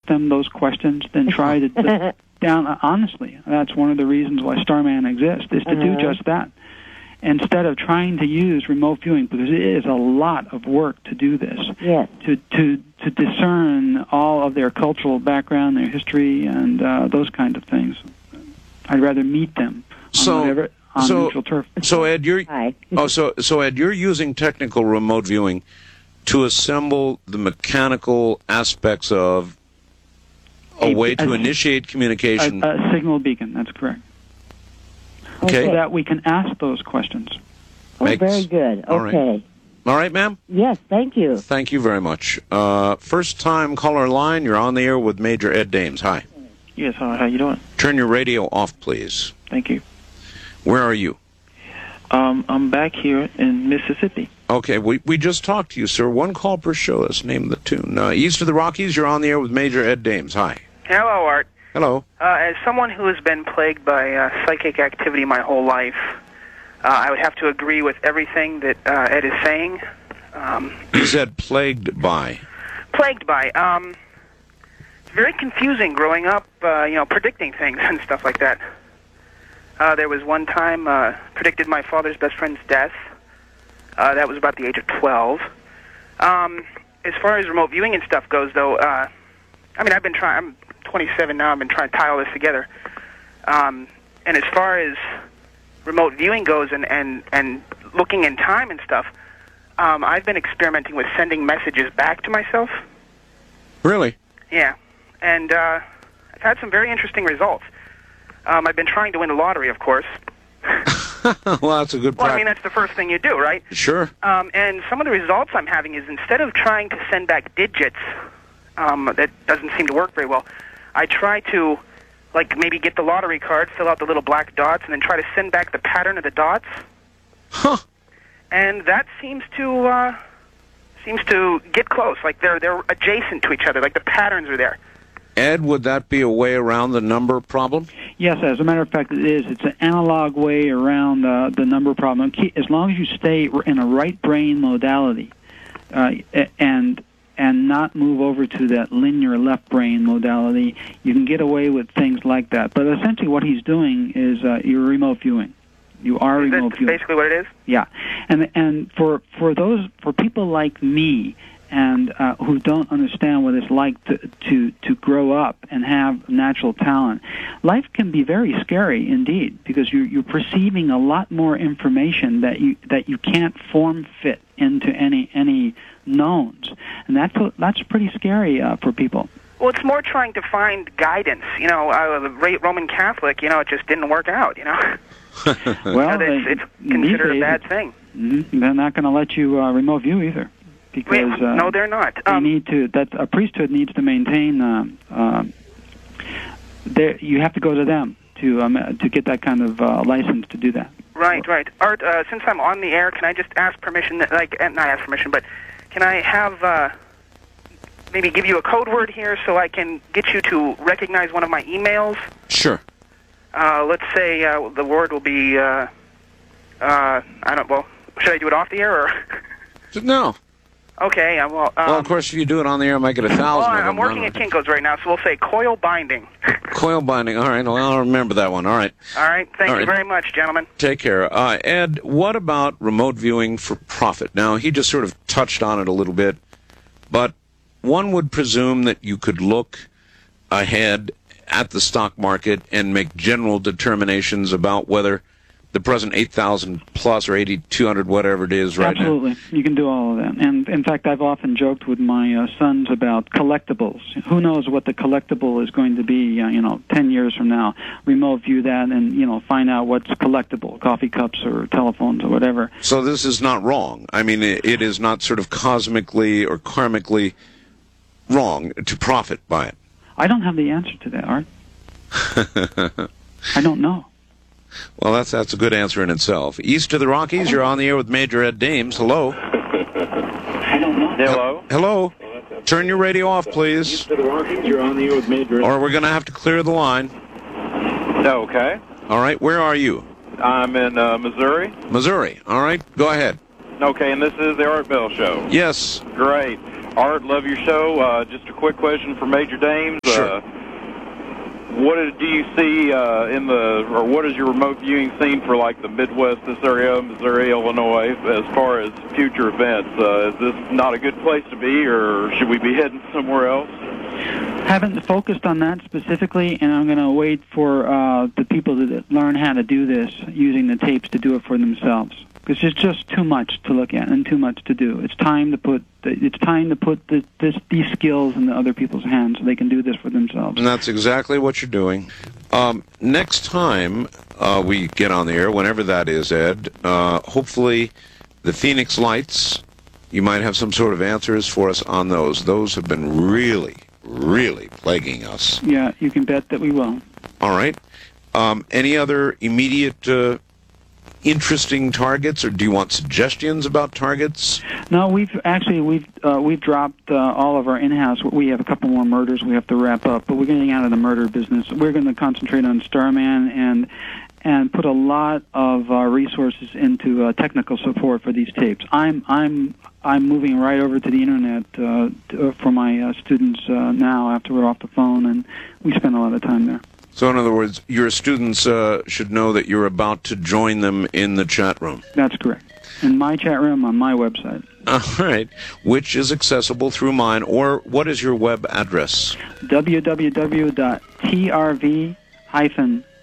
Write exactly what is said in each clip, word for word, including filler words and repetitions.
them those questions than try to, to down honestly. That's one of the reasons why Starman exists, is to uh-huh. do just that. Instead of trying to use remote viewing, because it is a lot of work to do this, yes. to to to discern all of their cultural background, their history, and uh, those kind of things. I'd rather meet them on so, whatever on so, neutral turf. So Ed, you're Hi. oh, so so Ed, you're using technical remote viewing to assemble the mechanical aspects of a, a way to a, initiate communication. A, a signal beacon. That's correct. Okay. So that we can ask those questions. Oh, Makes, very good. all Okay. Right. All right, ma'am? Yes, thank you. Thank you very much. Uh, first-time caller line, you're on the air with Major Ed Dames. Hi. Yes, hi, how you doing? Turn your radio off, please. Thank you. Where are you? Um, I'm back here in Mississippi. Okay, we we just talked to you, sir. One call per show. Let's name the tune. Uh, East of the Rockies, you're on the air with Major Ed Dames. Hi. Hello, Art. Hello. Uh, as someone who has been plagued by uh, psychic activity my whole life, uh, I would have to agree with everything that uh, Ed is saying. Um, you said plagued by. Plagued by. Um, it's very confusing growing up, uh, you know, predicting things and stuff like that. Uh, there was one time uh, predicted my father's best friend's death. Uh, that was about the age of twelve. Um, as far as remote viewing and stuff goes, though, uh, I mean, I've been trying. I'm twenty-seven now. I've been trying to tie all this together. Um, and as far as remote viewing goes, and and and looking in time and stuff, um, I've been experimenting with sending messages back to myself. Really? Yeah, and uh, I've had some very interesting results. Um, I've been trying to win the lottery, of course. Well, that's a good Well, practice. I mean, that's the first thing you do, right? Sure. Um, and some of the results I'm having is instead of trying to send back digits, um, that doesn't seem to work very well, I try to, like, maybe get the lottery card, fill out the little black dots, and then try to send back the pattern of the dots. Huh. And that seems to, uh, seems to get close. Like, they're, they're adjacent to each other. Like, the patterns are there. Ed, would that be a way around the number problem? Yes, as a matter of fact, it is. It's an analog way around uh, the number problem. As long as you stay in a right brain modality uh, and and not move over to that linear left brain modality, you can get away with things like that. But essentially what he's doing is uh, you're remote viewing. You are Is remote that viewing. basically what it is? Yeah. And and for, for those, for people like me, and uh, who don't understand what it's like to, to to grow up and have natural talent, life can be very scary indeed, because you're you're perceiving a lot more information that you that you can't form fit into any any knowns, and that's that's pretty scary uh, for people. Well, it's more trying to find guidance. You know, uh, the great Roman Catholic, you know, it just didn't work out. You know, well, so it's, it's considered a bad thing. Mm-hmm. They're not going to let you uh, remote view either. Because Wait, no, they're not. They um, need to. That a priesthood needs to maintain. Uh, uh, you have to go to them to um, to get that kind of uh, license to do that. Right, right. Art, uh, since I'm on the air, can I just ask permission? That, like, not ask permission, but can I have uh, maybe give you a code word here so I can get you to recognize one of my emails? Sure. Uh, let's say uh, the word will be. Uh, uh, I don't. Well, should I do it off the air or? No. Okay, uh, well... Um, well, of course, if you do it on the air, I might get a thousand well, of them. I'm working at Kinko's right now, so we'll say coil binding. Coil binding. All right, well, I'll remember that one. All right. All right, thank All you right. very much, gentlemen. Take care. Uh, Ed, what about remote viewing for profit? Now, he just sort of touched on it a little bit, but one would presume that you could look ahead at the stock market and make general determinations about whether the present eight thousand plus or eighty-two hundred, whatever it is right Absolutely. now. You can do all of that. And, in fact, I've often joked with my uh, sons about collectibles. Who knows what the collectible is going to be, uh, you know, ten years from now. Remote view that and, you know, find out what's collectible, coffee cups or telephones or whatever. So this is not wrong. I mean, it, it is not sort of cosmically or karmically wrong to profit by it. I don't have the answer to that, Art. I don't know. Well, that's that's a good answer in itself. East of the Rockies, you're on the air with Major Ed Dames. Hello. I don't know. Hello. Hello. Turn your radio off, please. East of the Rockies, you're on the air with Major Ed. Or we're going to have to clear the line. Okay. All right. Where are you? I'm in uh, Missouri. Missouri. All right. Go ahead. Okay, and this is the Art Bell Show. Yes. Great. Art, love your show. Uh, just a quick question for Major Dames. Sure. Uh, what is, do you see uh, in the, or what is your remote viewing scene for like the Midwest, this area, Missouri, Illinois, as far as future events? Uh, is this not a good place to be, or should we be heading somewhere else? Haven't focused on that specifically, and I'm going to wait for uh, the people that learn how to do this using the tapes to do it for themselves. Because it's just too much to look at and too much to do. It's time to put the, it's time to put the, this, these skills in the other people's hands so they can do this for themselves. And that's exactly what you're doing. Um, next time uh, we get on the air, whenever that is, Ed, uh, hopefully the Phoenix Lights, you might have some sort of answers for us on those. Those have been really, really plaguing us. Yeah, you can bet that we will. All right. Um, any other immediate uh, interesting targets, or do you want suggestions about targets? No, we've actually we've uh, we've dropped uh, all of our in-house. We have a couple more murders we have to wrap up, but we're getting out of the murder business. We're going to concentrate on Starman and and put a lot of uh, resources into uh, technical support for these tapes. I'm I'm I'm moving right over to the internet uh, to, for my uh, students uh, now after we're off the phone, and we spend a lot of time there. So, in other words, your students uh, should know that you're about to join them in the chat room. That's correct. In my chat room on my website. All right. Which is accessible through mine, or what is your web address? w w w dot t r v dash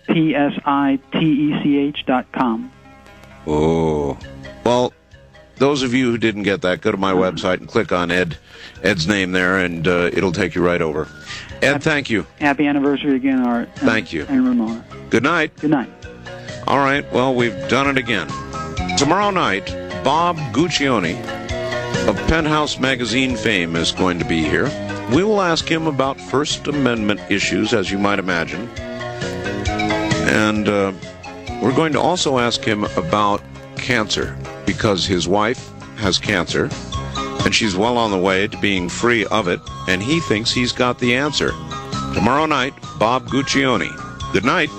psitech dot com. Oh. Well, those of you who didn't get that, go to my website and click on Ed, Ed's name there, and uh, it'll take you right over. Ed, thank you. Happy anniversary again, Art. And, Thank you. And Ramona. Good night. Good night. All right, well, we've done it again. Tomorrow night, Bob Guccione of Penthouse Magazine fame is going to be here. We will ask him about First Amendment issues, as you might imagine. And uh, we're going to also ask him about cancer, because his wife has cancer, and she's well on the way to being free of it, and he thinks he's got the answer. Tomorrow night, Bob Guccione. Good night.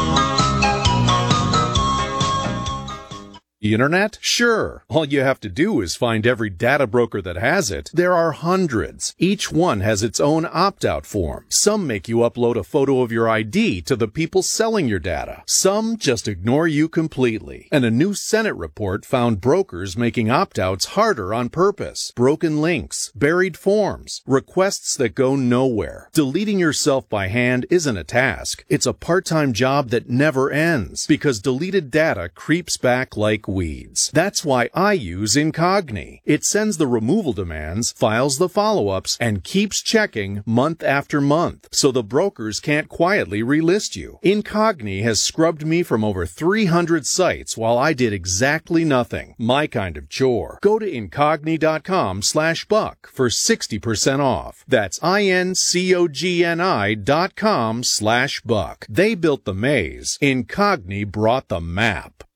The Internet? Sure. All you have to do is find every data broker that has it. There are hundreds. Each one has its own opt-out form. Some make you upload a photo of your I D to the people selling your data. Some just ignore you completely. And a new Senate report found brokers making opt-outs harder on purpose. Broken links, buried forms, requests that go nowhere. Deleting yourself by hand isn't a task. It's a part-time job that never ends, because deleted data creeps back like weeds. That's why I use Incogni. It sends the removal demands, files the follow-ups, and keeps checking month after month, so the brokers can't quietly relist you. Incogni has scrubbed me from over three hundred sites while I did exactly nothing. My kind of chore. Go to Incogni.com slash buck for sixty percent off. That's I-N-C-O-G-N-I dot com slash buck. They built the maze. Incogni brought the map.